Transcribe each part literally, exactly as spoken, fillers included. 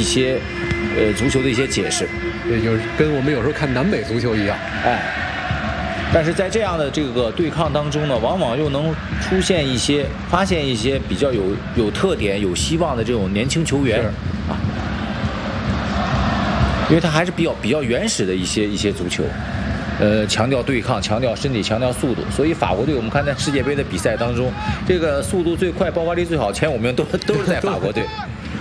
些呃足球的一些解释， 也就是跟我们有时候看南美足球一样， 哎。但是在这样的这个对抗当中呢，往往又能出现一些、发现一些比较有有特点、有希望的这种年轻球员啊，因为他还是比较比较原始的一些一些足球，呃，强调对抗、强调身体、强调速度。所以法国队，我们看在世界杯的比赛当中，这个速度最快、爆发力最好，前五名都都是在法国队。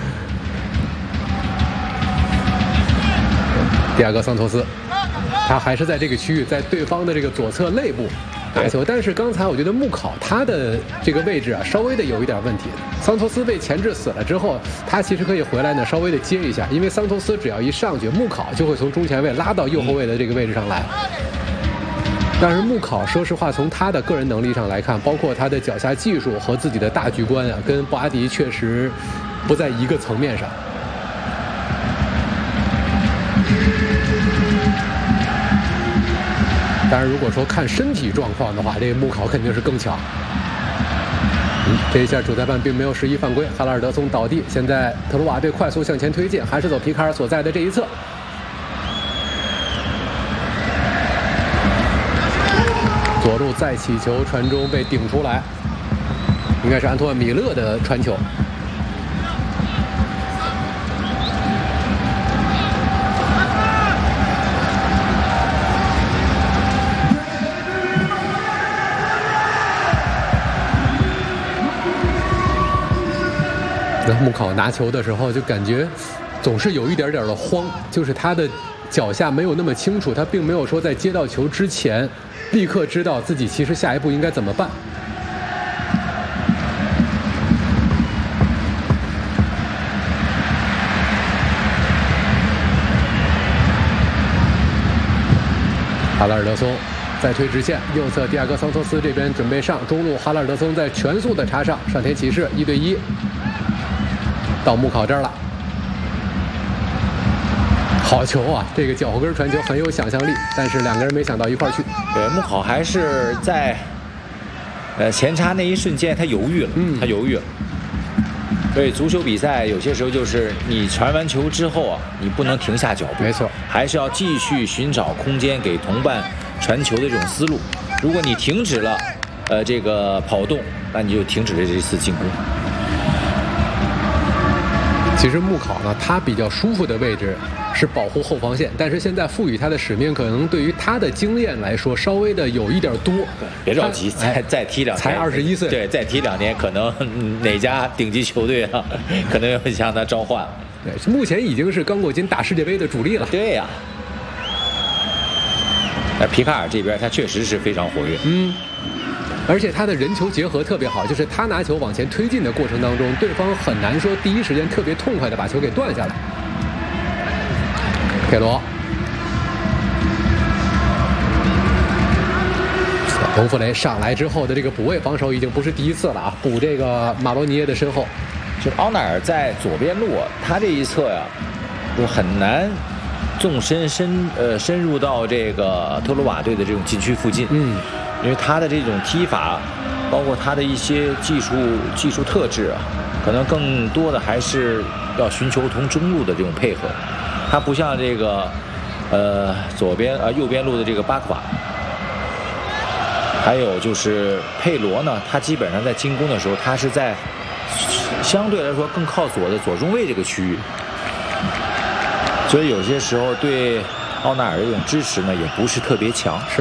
第二个桑托斯。他还是在这个区域，在对方的这个左侧肋部打球，但是刚才我觉得穆考他的这个位置啊，稍微的有一点问题。桑托斯被钳制死了之后，他其实可以回来呢，稍微的接一下，因为桑托斯只要一上去，穆考就会从中前卫拉到右后卫的这个位置上来。但是穆考，说实话，从他的个人能力上来看，包括他的脚下技术和自己的大局观啊，跟布阿迪确实不在一个层面上。当然，如果说看身体状况的话，这个穆考肯定是更强。嗯，这一下主裁判并没有示意犯规，哈拉尔德松倒地。现在特鲁瓦队快速向前推进，还是走皮卡尔所在的这一侧。左路再起球，传中被顶出来，应该是安托万米勒的传球。穆考拿球的时候就感觉总是有一点点的慌，就是他的脚下没有那么清楚，他并没有说在接到球之前立刻知道自己其实下一步应该怎么办。哈拉尔德松再推直线，右侧迪亚哥桑托斯这边准备上中路，哈拉尔德松在全速的插上，上田骑士一对一。到穆考这儿了，好球啊！这个脚后跟传球很有想象力，但是两个人没想到一块儿去。 对，穆考还是在呃前插那一瞬间他犹豫了，嗯，他犹豫了。所以足球比赛有些时候就是你传完球之后啊，你不能停下脚步， 没错， 还是要继续寻找空间给同伴传球的这种思路。如果你停止了，呃，这个跑动，那你就停止了这次进攻。 其实穆考呢，他比较舒服的位置是保护后防线，但是现在赋予他的使命，可能对于他的经验来说，稍微的有一点多。 别着急，再再踢两年， 才二十一岁， 对，再踢两年，可能哪家顶级球队啊，可能要向他召唤。 对，目前已经是刚果金打世界杯的主力了。 对呀、啊。皮卡尔这边他确实是非常活跃， 嗯。而且他的人球结合特别好，就是他拿球往前推进的过程当中，对方很难说第一时间特别痛快的把球给断下来。佩罗，冯弗雷上来之后的这个补位防守已经不是第一次了啊，补这个马罗尼耶的身后。 就奥纳尔在左边路，他这一侧呀，就很难纵深深呃深入到这个特鲁瓦队的这种禁区附近。 嗯。 因为他的这种踢法，包括他的一些技术技术特质啊，可能更多的还是要寻求同中路的这种配合。他不像这个，呃，左边呃右边路的这个巴克瓦，还有就是佩罗呢，他基本上在进攻的时候，他是在相对来说更靠左的左中卫这个区域，所以有些时候对奥纳尔的这种支持呢，也不是特别强。 是。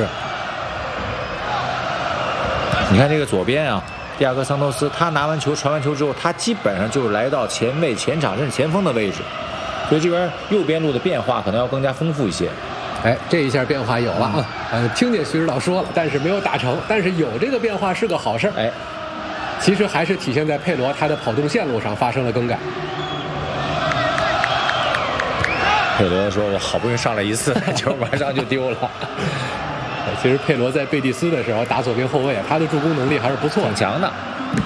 你看这个左边啊，蒂亚戈桑托斯，他拿完球传完球之后，他基本上就来到前卫、前场甚至前锋的位置，所以这边右边路的变化可能要更加丰富一些。 哎，这一下变化有了啊！呃，听见徐指导说了，但是没有打成，但是有这个变化是个好事儿。 哎， 其实还是体现在佩罗他的跑动线路上发生了更改。 佩罗说：“我好不容易上来一次，球马上就丢了。” 其实佩罗在贝蒂斯的时候打左边后卫啊，他的助攻能力还是不错， 挺强的。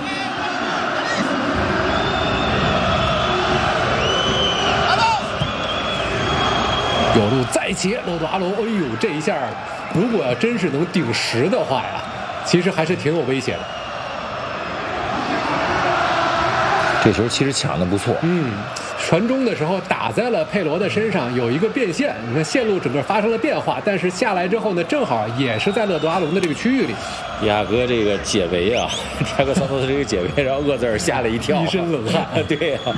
有路再接罗多阿罗，哎呦，这一下如果要真是能顶十的话呀，其实还是挺有威胁的。 这球其实抢的不错， 嗯， 传中的时候打在了佩罗的身上，有一个变线，你看线路整个发生了变化，但是下来之后呢，正好也是在勒德阿隆的这个区域里。 迪亚哥这个解围啊，迪亚哥桑托斯这个解围，让厄泽尔吓了一跳， 一身冷汗。 对呀、啊。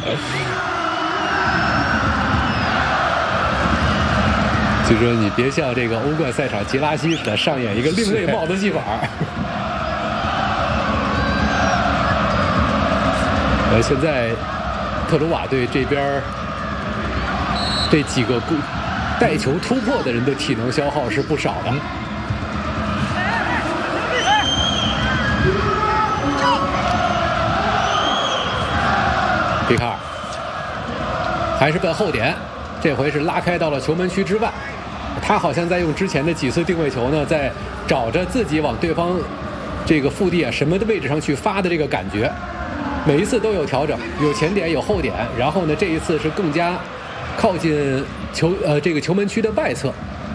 所以说你别像这个欧冠赛场杰拉西似的上演一个另类帽子戏法。呃，现在特鲁瓦队这边这几个带球突破的人的体能消耗是不少的。皮卡尔还是奔后点，这回是拉开到了球门区之外。他好像在用之前的几次定位球呢，在找着自己往对方这个腹地啊什么的位置上去发的这个感觉。每一次都有调整，有前点有后点，然后呢这一次是更加靠近球呃这个球门区的外侧，